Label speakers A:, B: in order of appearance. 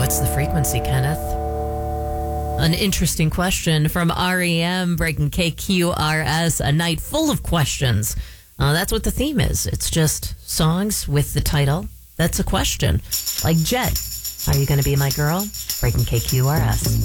A: What's the frequency, Kenneth? An interesting question from REM, breaking KQRS, a night full of questions. That's what the theme is. It's just songs with the title that's a question. Like Jet, Are You Gonna Be My Girl? Breaking KQRS.